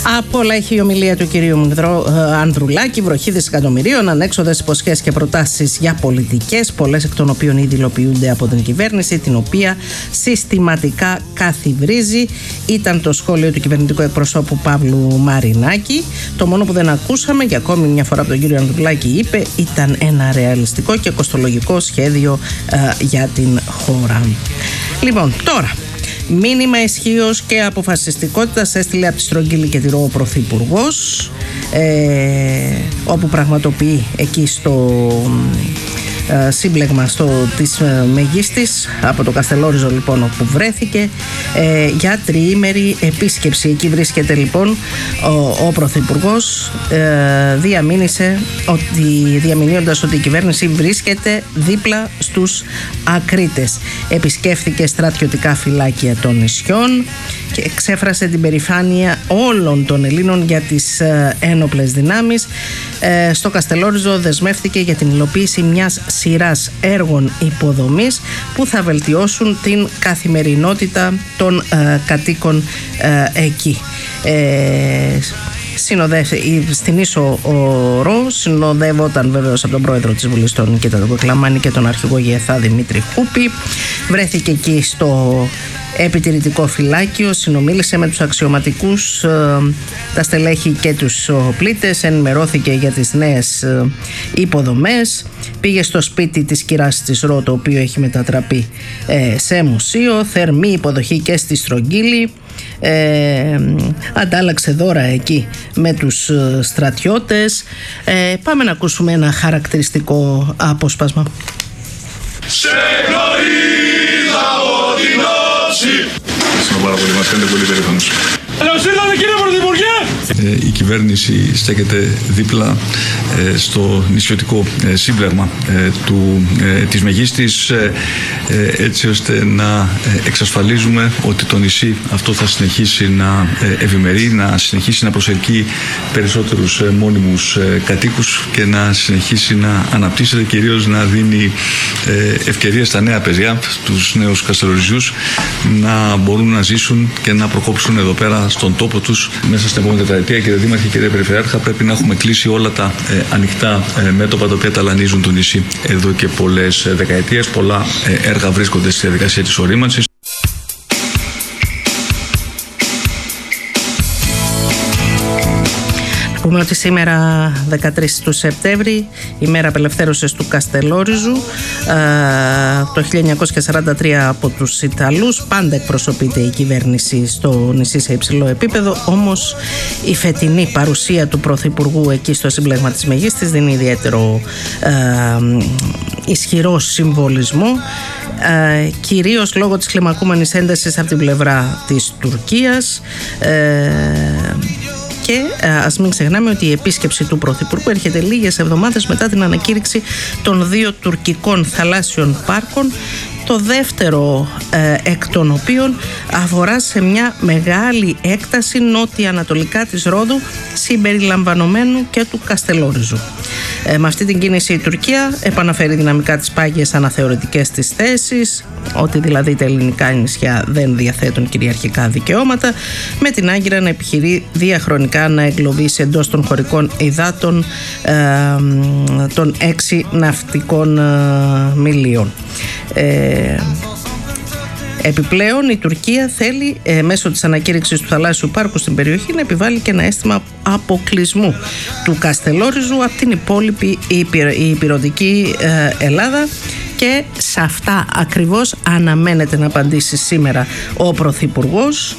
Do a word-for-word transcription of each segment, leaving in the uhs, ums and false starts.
Απολέχει η ομιλία του κυρίου Ανδρουλάκη, βροχή δισεκατομμυρίων, ανέξοδες υποσχέσεις και προτάσεις για πολιτικές, πολλές εκ των οποίων ήδη υλοποιούνται από την κυβέρνηση, την οποία συστηματικά καθιβρίζει. Ήταν το σχόλιο του κυβερνητικού εκπροσώπου Παύλου Μαρινάκη. Το μόνο που δεν ακούσαμε για ακόμη μια φορά από τον κύριο Ανδρουλάκη, είπε, ήταν ένα ρεαλιστικό και κοστολογικό σχέδιο ε, για την χώρα. Λοιπόν, τώρα. Μήνυμα ισχύως και αποφασιστικότητας έστειλε από τη Στρογγύλη και τη Ρο ο Πρωθυπουργός, ε, όπου πραγματοποιεί εκεί στο ε, σύμπλεγμα στο, της ε, Μεγίστης, από το Καστελόριζο λοιπόν όπου βρέθηκε, ε, για τριήμερη επίσκεψη. Εκεί βρίσκεται λοιπόν ο, ο Πρωθυπουργός, ε, διαμήνυσε ότι, διαμηνύοντας ότι η κυβέρνηση βρίσκεται δίπλα στους ακρίτες. Επισκέφθηκε στρατιωτικά φυλάκια των νησιών και εξέφρασε την περηφάνεια όλων των Ελλήνων για τις ε, ένοπλες δυνάμεις. Ε, στο Καστελόριζο δεσμεύτηκε για την υλοποίηση μιας σειράς έργων υποδομής που θα βελτιώσουν την καθημερινότητα των ε, κατοίκων ε, εκεί. Ε, Συνοδεύει στην ίσο ο Ρο, συνοδεύονταν βεβαίως από τον πρόεδρο της Βουλής τον Νικήτα τον Κοκλαμάνη και τον αρχηγό ΓΕΘΑ Δημήτρη Χούπη. Βρέθηκε εκεί στο επιτηρητικό φυλάκιο, συνομίλησε με τους αξιωματικούς, τα στελέχη και τους πλήτες, ενημερώθηκε για τις νέες υποδομές, πήγε στο σπίτι της κυράς της Ρο, το οποίο έχει μετατραπεί σε μουσείο, θερμή υποδοχή και στη Στρογγύλη. Ε, αντάλλαξε δώρα εκεί με τους στρατιώτες. ε, Πάμε να ακούσουμε ένα χαρακτηριστικό απόσπασμα. Σε γνωρίζω από την όψη. Ευχαριστώ πάρα πολύ, μας κάνετε πολύ περήφανος. Καλώς ήρθατε κύριε Πρωθυπουργέ. Η κυβέρνηση στέκεται δίπλα ε, στο νησιωτικό ε, σύμπλεγμα ε, του, ε, της Μεγίστης, ε, ε, έτσι ώστε να εξασφαλίζουμε ότι το νησί αυτό θα συνεχίσει να ε, ευημερεί, να συνεχίσει να προσελκύει περισσότερους ε, μόνιμους ε, κατοίκους και να συνεχίσει να αναπτύσσεται, κυρίως να δίνει ε, ευκαιρίες στα νέα παιδιά, στους νέους Καστελοριζιούς, να μπορούν να ζήσουν και να προκόψουν εδώ πέρα στον τόπο τους μέσα στην επόμενη τετραετία. Κύριε Δήμαρχε, κύριε Περιφερειάρχα, πρέπει να έχουμε κλείσει όλα τα ε, ανοιχτά ε, μέτωπα τα οποία ταλανίζουν το νησί εδώ και πολλές ε, δεκαετίες. Πολλά ε, έργα βρίσκονται στη διαδικασία της ορίμανσης. Πούμε ότι σήμερα δεκατρείς του Σεπτέμβρη, ημέρα απελευθέρωσης του Καστελόριζου, το χίλια εννιακόσια σαράντα τρία από τους Ιταλούς. Πάντα εκπροσωπείται η κυβέρνηση στο νησί σε υψηλό επίπεδο, όμως η φετινή παρουσία του Πρωθυπουργού εκεί στο σύμπλεγμα της Μεγίστης δίνει ιδιαίτερο ε, ισχυρό συμβολισμό, ε, κυρίως λόγω της κλιμακούμενης έντασης από την πλευρά της Τουρκίας. ε, Και ας μην ξεχνάμε ότι η επίσκεψη του Πρωθυπουργού έρχεται λίγες εβδομάδες μετά την ανακήρυξη των δύο τουρκικών θαλάσσιων πάρκων, το δεύτερο ε, εκ των οποίων αφορά σε μια μεγάλη έκταση νότια-ανατολικά της Ρόδου, συμπεριλαμβανομένου και του Καστελόριζου. Ε, με αυτή την κίνηση η Τουρκία επαναφέρει δυναμικά τις πάγιες αναθεωρητικές της θέσεις, ότι δηλαδή τα ελληνικά νησιά δεν διαθέτουν κυριαρχικά δικαιώματα, με την Άγκυρα να επιχειρεί διαχρονικά να εγκλωβίσει εντός των χωρικών υδάτων ε, των έξι ναυτικών ε, μιλίων. Ε, Επιπλέον η Τουρκία θέλει ε, μέσω της ανακήρυξης του θαλάσσιου πάρκου στην περιοχή να επιβάλλει και ένα αίσθημα αποκλεισμού του Καστελόριζου από την υπόλοιπη ηπειρωτική ε, Ελλάδα, και σε αυτά ακριβώς αναμένεται να απαντήσει σήμερα ο Πρωθυπουργός.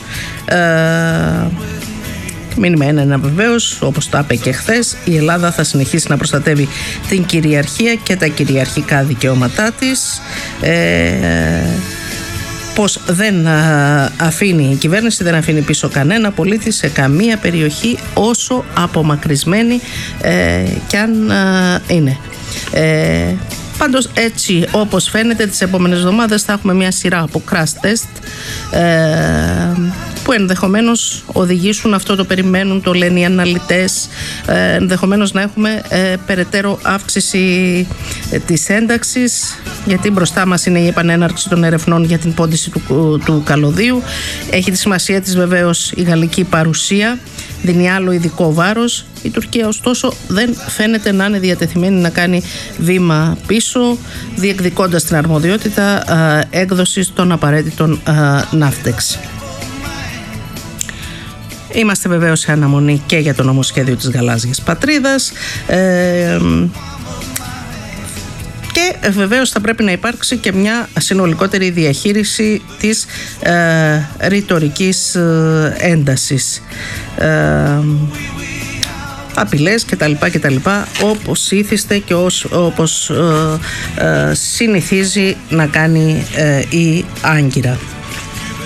Ε, Μήνυμα ένα είναι βεβαίως, όπως το είπε και χθες, η Ελλάδα θα συνεχίσει να προστατεύει την κυριαρχία και τα κυριαρχικά δικαιώματά της. Ε, πως δεν αφήνει η κυβέρνηση, δεν αφήνει πίσω κανένα πολίτη σε καμία περιοχή, όσο απομακρυσμένη ε, κι αν ε, είναι. Ε, Πάντως έτσι όπως φαίνεται τις επόμενες εβδομάδες θα έχουμε μια σειρά από crash test ε, που ενδεχομένως οδηγήσουν, αυτό το περιμένουν, το λένε οι αναλυτές, ε, ενδεχομένως να έχουμε ε, περαιτέρω αύξηση ε, της ένταξης, γιατί μπροστά μας είναι η επανέναρξη των ερευνών για την πόντιση του, του καλωδίου. Έχει τη σημασία της βεβαίως η γαλλική παρουσία δίνει άλλο ειδικό βάρος. Η Τουρκία ωστόσο δεν φαίνεται να είναι διατεθειμένη να κάνει βήμα πίσω, διεκδικώντας την αρμοδιότητα έκδοσης των απαραίτητων ναύτεξ. Είμαστε βεβαίως σε αναμονή και για το νομοσχέδιο της Γαλάζιας Πατρίδας. Ε, Και βεβαίως θα πρέπει να υπάρξει και μια συνολικότερη διαχείριση της ε, ρητορικής ε, έντασης. Ε, απειλές κτλ. κτλ. Όπως ήθιστε και ως, όπως ε, ε, συνηθίζει να κάνει ε, η Άγκυρα.